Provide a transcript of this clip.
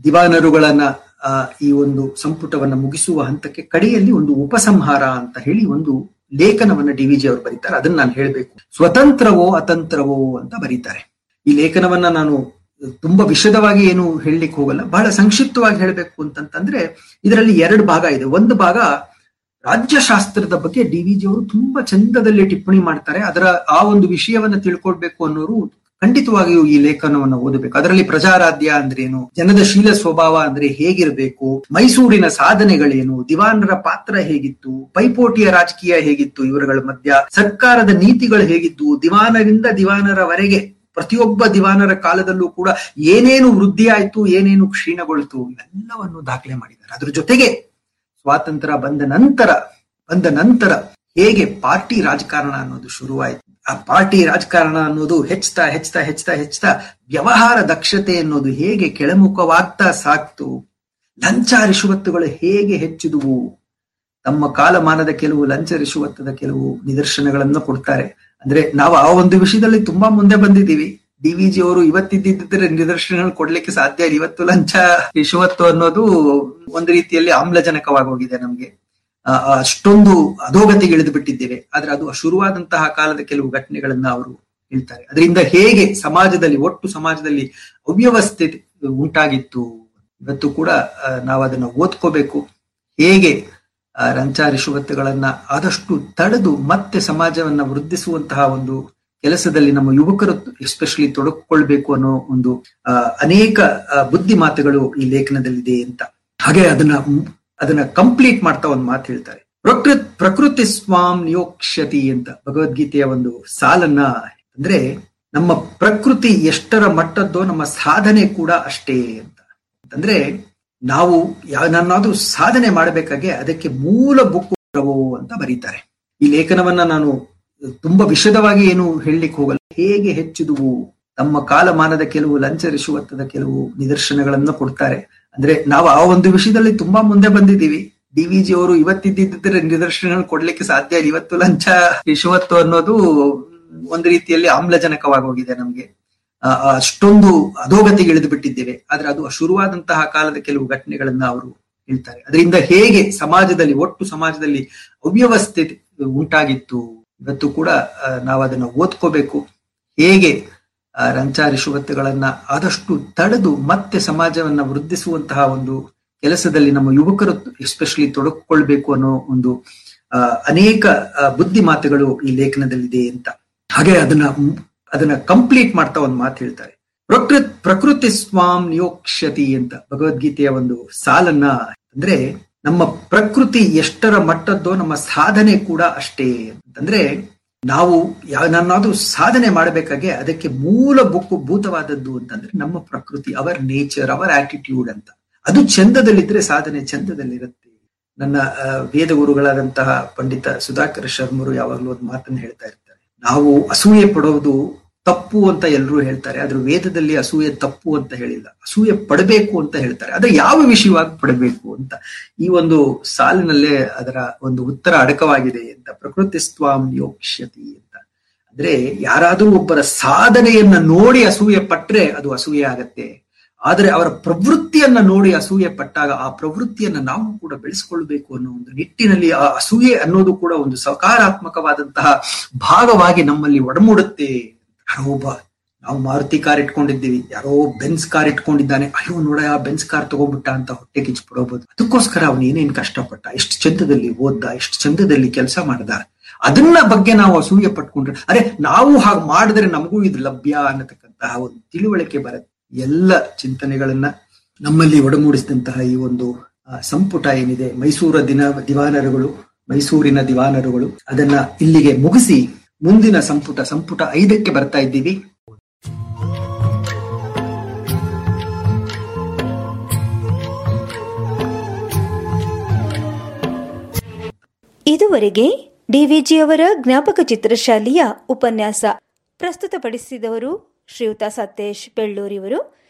ದಿವಾನರುಗಳನ್ನ ಈ ಒಂದು ಸಂಪುಟವನ್ನ ಮುಗಿಸುವ ಹಂತಕ್ಕೆ ಕಡೆಯಲ್ಲಿ ಒಂದು ಉಪಸಂಹಾರ ಅಂತ ಹೇಳಿ ಒಂದು ಲೇಖನವನ್ನ ಡಿ.ವಿ.ಜಿ ಅವರು ಬರೀತಾರೆ. ಅದನ್ನ ನಾನು ಹೇಳ್ಬೇಕು. ಸ್ವತಂತ್ರವೋ ಅತಂತ್ರವೋ ಅಂತ ಬರೀತಾರೆ. ಈ ಲೇಖನವನ್ನ ನಾನು ತುಂಬಾ ವಿಶದವಾಗಿ ಏನು ಹೇಳಲಿಕ್ಕೆ ಹೋಗಲ್ಲ, ಬಹಳ ಸಂಕ್ಷಿಪ್ತವಾಗಿ ಹೇಳ್ಬೇಕು ಅಂತಂತಂದ್ರೆ ಇದರಲ್ಲಿ 2 ಭಾಗ ಇದೆ. ಒಂದು ಭಾಗ ರಾಜ್ಯಶಾಸ್ತ್ರದ ಬಗ್ಗೆ ಡಿ.ವಿ.ಜಿ ಅವರು ತುಂಬಾ ಚಂದದಲ್ಲಿ ಟಿಪ್ಪಣಿ ಮಾಡ್ತಾರೆ. ಅದರ ಆ ಒಂದು ವಿಷಯವನ್ನ ತಿಳ್ಕೊಳ್ಬೇಕು ಅನ್ನೋರು ಖಂಡಿತವಾಗಿಯೂ ಈ ಲೇಖನವನ್ನು ಓದಬೇಕು. ಅದರಲ್ಲಿ ಪ್ರಜಾರಾಧ್ಯ ಅಂದ್ರೇನು, ಜನದ ಶೀಲ ಸ್ವಭಾವ ಅಂದ್ರೆ ಹೇಗಿರಬೇಕು, ಮೈಸೂರಿನ ಸಾಧನೆಗಳೇನು, ದಿವಾನರ ಪಾತ್ರ ಹೇಗಿತ್ತು, ಪೈಪೋಟಿಯ ರಾಜಕೀಯ ಹೇಗಿತ್ತು ಇವರುಗಳ ಮಧ್ಯ, ಸರ್ಕಾರದ ನೀತಿಗಳು ಹೇಗಿತ್ತು, ದಿವಾನರಿಂದ ದಿವಾನರವರೆಗೆ ಪ್ರತಿಯೊಬ್ಬ ದಿವಾನರ ಕಾಲದಲ್ಲೂ ಕೂಡ ಏನೇನು ವೃದ್ಧಿ ಆಯ್ತು, ಏನೇನು ಕ್ಷೀಣಗೊಳ್ತು, ಇವೆಲ್ಲವನ್ನು ದಾಖಲೆ ಮಾಡಿದ್ದಾರೆ. ಅದ್ರ ಜೊತೆಗೆ ಸ್ವಾತಂತ್ರ್ಯ ಬಂದ ನಂತರ ಹೇಗೆ ಪಾರ್ಟಿ ರಾಜಕಾರಣ ಅನ್ನೋದು ಶುರುವಾಯಿತು, ಆ ಪಾರ್ಟಿ ರಾಜಕಾರಣ ಅನ್ನೋದು ಹೆಚ್ಚುತ್ತಾ ವ್ಯವಹಾರ ದಕ್ಷತೆ ಅನ್ನೋದು ಹೇಗೆ ಕೆಳಮುಖವಾಗ್ತಾ ಸಾಕ್ತು, ಲಂಚ ರಿಷವತ್ತುಗಳು ಹೇಗೆ ಹೆಚ್ಚಿದುವು, ತಮ್ಮ ಕಾಲಮಾನದ ಕೆಲವು ಲಂಚ ರಿಷವತ್ತದ ಕೆಲವು ನಿದರ್ಶನಗಳನ್ನ ಕೊಡ್ತಾರೆ. ಅಂದ್ರೆ ನಾವು ಆ ಒಂದು ವಿಷಯದಲ್ಲಿ ತುಂಬಾ ಮುಂದೆ ಬಂದಿದ್ದೀವಿ. ಡಿ.ವಿ.ಜಿ ಅವರು ಇವತ್ತಿದ್ದಿದ್ರೆ ನಿದರ್ಶನಗಳು ಕೊಡ್ಲಿಕ್ಕೆ ಸಾಧ್ಯ ಇಲ್ಲ. ಇವತ್ತು ಲಂಚ ರಿಷವತ್ತು ಅನ್ನೋದು ಒಂದು ರೀತಿಯಲ್ಲಿ ಆಮ್ಲಜನಕವಾಗಿ ಹೋಗಿದೆ ನಮ್ಗೆ. ಅಷ್ಟೊಂದು ಅಧೋಗತಿಗೆ ಇಳಿದು ಬಿಟ್ಟಿದ್ದೇವೆ. ಆದ್ರೆ ಅದು ಶುರುವಾದಂತಹ ಕಾಲದ ಕೆಲವು ಘಟನೆಗಳನ್ನ ಅವರು ಹೇಳ್ತಾರೆ. ಅದರಿಂದ ಹೇಗೆ ಒಟ್ಟು ಸಮಾಜದಲ್ಲಿ ಅವ್ಯವಸ್ಥೆ ಉಂಟಾಗಿತ್ತು, ಇವತ್ತು ಕೂಡ ನಾವು ಅದನ್ನ ಓದ್ಕೋಬೇಕು. ಹೇಗೆ ಲಂಚ ರಿಷವತ್ತುಗಳನ್ನ ಆದಷ್ಟು ತಡೆದು ಮತ್ತೆ ಸಮಾಜವನ್ನ ವೃದ್ಧಿಸುವಂತಹ ಒಂದು ಕೆಲಸದಲ್ಲಿ ನಮ್ಮ ಯುವಕರು ಎಸ್ಪೆಷಲಿ ತೊಡಗಿಕೊಳ್ಬೇಕು ಅನ್ನೋ ಒಂದು ಅನೇಕ ಬುದ್ಧಿ ಮಾತುಗಳು ಈ ಲೇಖನದಲ್ಲಿದೆ ಅಂತ. ಹಾಗೆ ಅದನ್ನ ಕಂಪ್ಲೀಟ್ ಮಾಡ್ತಾ ಒಂದು ಮಾತು ಹೇಳ್ತಾರೆ. ಪ್ರಕೃತಿ ಸ್ವಾಂ ನಿಯೋಕ್ಷ್ಯತಿ ಅಂತ ಭಗವದ್ಗೀತೆಯ ಒಂದು ಸಾಲನ್ನ, ಅಂದ್ರೆ ನಮ್ಮ ಪ್ರಕೃತಿ ಎಷ್ಟರ ಮಟ್ಟದ್ದೋ ನಮ್ಮ ಸಾಧನೆ ಕೂಡ ಅಷ್ಟೇ ಅಂತ. ಅಂದ್ರೆ ನಾವು ನನ್ನಾದ್ರೂ ಸಾಧನೆ ಮಾಡಬೇಕಾಗೆ ಅದಕ್ಕೆ ಮೂಲ ಬುಕ್ಕು ಅಂತ ಬರೀತಾರೆ. ಈ ಲೇಖನವನ್ನ ನಾನು ತುಂಬಾ ವಿಶದವಾಗಿ ಏನು ಹೇಳಲಿಕ್ಕೆ ಹೋಗಲ್ಲ. ಹೇಗೆ ಹೆಚ್ಚಿದುವು, ತಮ್ಮ ಕಾಲಮಾನದ ಕೆಲವು ಲಂಚ ರಿಷವತ್ತದ ಕೆಲವು ನಿದರ್ಶನಗಳನ್ನ ಕೊಡ್ತಾರೆ. ಅಂದ್ರೆ ನಾವು ಆ ಒಂದು ವಿಷಯದಲ್ಲಿ ತುಂಬಾ ಮುಂದೆ ಬಂದಿದ್ದೀವಿ. ಡಿ.ವಿ.ಜಿ ಅವರು ಇವತ್ತಿದ್ದಿದ್ರೆ ನಿದರ್ಶನಗಳು ಕೊಡ್ಲಿಕ್ಕೆ ಸಾಧ್ಯ ಇಲ್ಲ. ಇವತ್ತು ಲಂಚ ರಿಷವತ್ತು ಅನ್ನೋದು ಒಂದು ರೀತಿಯಲ್ಲಿ ಆಮ್ಲಜನಕವಾಗಿ ಹೋಗಿದೆ ನಮ್ಗೆ. ಅಷ್ಟೊಂದು ಅಧೋಗತಿಗೆ ಇಳಿದು ಬಿಟ್ಟಿದ್ದೇವೆ. ಆದ್ರೆ ಅದು ಶುರುವಾದಂತಹ ಕಾಲದ ಕೆಲವು ಘಟನೆಗಳನ್ನ ಅವರು ಹೇಳ್ತಾರೆ. ಅದರಿಂದ ಹೇಗೆ ಒಟ್ಟು ಸಮಾಜದಲ್ಲಿ ಅವ್ಯವಸ್ಥೆ ಉಂಟಾಗಿತ್ತು, ಇವತ್ತು ಕೂಡ ನಾವು ಅದನ್ನ ಓದ್ಕೋಬೇಕು. ಹೇಗೆ ಲಂಚ ರಿಷವತ್ತುಗಳನ್ನ ಆದಷ್ಟು ತಡೆದು ಮತ್ತೆ ಸಮಾಜವನ್ನ ವೃದ್ಧಿಸುವಂತಹ ಒಂದು ಕೆಲಸದಲ್ಲಿ ನಮ್ಮ ಯುವಕರು ಎಸ್ಪೆಷಲಿ ತೊಡಗಿಕೊಳ್ಬೇಕು ಅನ್ನೋ ಒಂದು ಅನೇಕ ಬುದ್ಧಿ ಮಾತುಗಳು ಈ ಲೇಖನದಲ್ಲಿದೆ ಅಂತ. ಹಾಗೆ ಅದನ್ನ ಕಂಪ್ಲೀಟ್ ಮಾಡ್ತಾ ಒಂದು ಮಾತು ಹೇಳ್ತಾರೆ. ಪ್ರಕೃತಿ ಸ್ವಾಂ ನಿಯೋಕ್ಷ್ಯತಿ ಅಂತ ಭಗವದ್ಗೀತೆಯ ಒಂದು ಸಾಲನ್ನ, ಅಂದ್ರೆ ನಮ್ಮ ಪ್ರಕೃತಿ ಎಷ್ಟರ ಮಟ್ಟದ್ದೋ ನಮ್ಮ ಸಾಧನೆ ಕೂಡ ಅಷ್ಟೇ ಅಂತಂದ್ರೆ ನಾವು ನನ್ನಾದ್ರೂ ಸಾಧನೆ ಮಾಡಬೇಕಾಗೆ ಅದಕ್ಕೆ ಮೂಲ ಬುಕ್ಕು ಭೂತವಾದದ್ದು ಅಂತಂದ್ರೆ ನಮ್ಮ ಪ್ರಕೃತಿ, ಅವರ್ ನೇಚರ್, ಅವರ್ ಆಟಿಟ್ಯೂಡ್ ಅಂತ. ಅದು ಚಂದದಲ್ಲಿದ್ರೆ ಸಾಧನೆ ಚಂದದಲ್ಲಿರುತ್ತೆ. ನನ್ನ ವೇದ ಗುರುಗಳಾದಂತಹ ಪಂಡಿತ ಸುಧಾಕರ್ ಶರ್ಮರು ಯಾವಾಗಲೂ ಒಂದು ಮಾತನ್ನು ಹೇಳ್ತಾ ಇರ್ತಾರೆ. ನಾವು ಅಸೂಯೆ ಪಡೋದು ತಪ್ಪು ಅಂತ ಎಲ್ಲರೂ ಹೇಳ್ತಾರೆ, ಆದ್ರೆ ವೇದದಲ್ಲಿ ಅಸೂಯೆ ತಪ್ಪು ಅಂತ ಹೇಳಿಲ್ಲ, ಅಸೂಯೆ ಪಡಬೇಕು ಅಂತ ಹೇಳ್ತಾರೆ. ಆದ್ರೆ ಯಾವ ವಿಷಯವಾಗಿ ಪಡಬೇಕು ಅಂತ ಈ ಒಂದು ಸಾಲಿನಲ್ಲೇ ಅದರ ಒಂದು ಉತ್ತರ ಅಡಕವಾಗಿದೆ ಅಂತ. ಪ್ರಕೃತಿ ಸ್ವಾಂ ಯೋಕ್ಷ್ಯತಿ ಅಂತ ಅಂದ್ರೆ ಯಾರಾದ್ರೂ ಒಬ್ಬರ ಸಾಧನೆಯನ್ನ ನೋಡಿ ಅಸೂಯೆ ಪಟ್ರೆ ಅದು ಅಸೂಯೆ ಆಗತ್ತೆ. ಆದ್ರೆ ಅವರ ಪ್ರವೃತ್ತಿಯನ್ನ ನೋಡಿ ಅಸೂಯೆ ಪಟ್ಟಾಗ ಆ ಪ್ರವೃತ್ತಿಯನ್ನ ನಾವು ಕೂಡ ಬೆಳೆಸ್ಕೊಳ್ಬೇಕು ಅನ್ನೋ ಒಂದು ನಿಟ್ಟಿನಲ್ಲಿ ಆ ಅಸೂಯೆ ಅನ್ನೋದು ಕೂಡ ಒಂದು ಸಕಾರಾತ್ಮಕವಾದಂತಹ ಭಾಗವಾಗಿ ನಮ್ಮಲ್ಲಿ ಒಡಮೂಡುತ್ತೆ. ನಾವು ಮಾರುತಿ ಕಾರ್ ಇಟ್ಕೊಂಡಿದ್ದೀವಿ, ಯಾರೋ ಬೆನ್ಸ್ ಕಾರ್ ಇಟ್ಕೊಂಡಿದ್ದಾನೆ, ಅಯ್ಯೋ ನೋಡ ಆ ಬೆನ್ಸ್ ಕಾರ್ ತಗೊಂಡ್ಬಿಟ್ಟ ಅಂತ ಹೊಟ್ಟೆ ಕಿಚ್ಚು ಪಡೋಬಹುದು. ಅದಕ್ಕೋಸ್ಕರ ಅವನು ಏನೇನ್ ಕಷ್ಟಪಟ್ಟ, ಎಷ್ಟು ಚಂದದಲ್ಲಿ ಓದ್ದ, ಎಷ್ಟು ಚಂದದಲ್ಲಿ ಕೆಲಸ ಮಾಡ್ದ, ಅದನ್ನ ಬಗ್ಗೆ ನಾವು ಅಸೂಯೆ ಪಟ್ಕೊಂಡ್ರೆ ಅರೆ ನಾವು ಹಾಗೆ ಮಾಡಿದ್ರೆ ನಮಗೂ ಇದು ಲಭ್ಯ ಅನ್ನತಕ್ಕಂತಹ ಒಂದು ತಿಳುವಳಿಕೆ ಬರುತ್ತೆ. ಎಲ್ಲ ಚಿಂತನೆಗಳನ್ನ ನಮ್ಮಲ್ಲಿ ಒಡಮೂಡಿಸಿದಂತಹ ಈ ಒಂದು ಸಂಪುಟ ಏನಿದೆ ಮೈಸೂರಿನ ದಿವಾನರುಗಳು ಅದನ್ನ ಇಲ್ಲಿಗೆ ಮುಗಿಸಿ ಮುಂದಿನ ಸಂಪುಟ 5ಕ್ಕೆ ಬರ್ತಾ ಇದ್ದೀವಿ. ಇದುವರೆಗೆ ಡಿ.ವಿ.ಜಿ ಅವರ ಜ್ಞಾಪಕ ಚಿತ್ರಶಾಲೆಯ ಉಪನ್ಯಾಸ ಪ್ರಸ್ತುತಪಡಿಸಿದವರು ಶ್ರೀಯುತ ಸತೇಶ್ ಬೆಳ್ಳೂರಿವರು.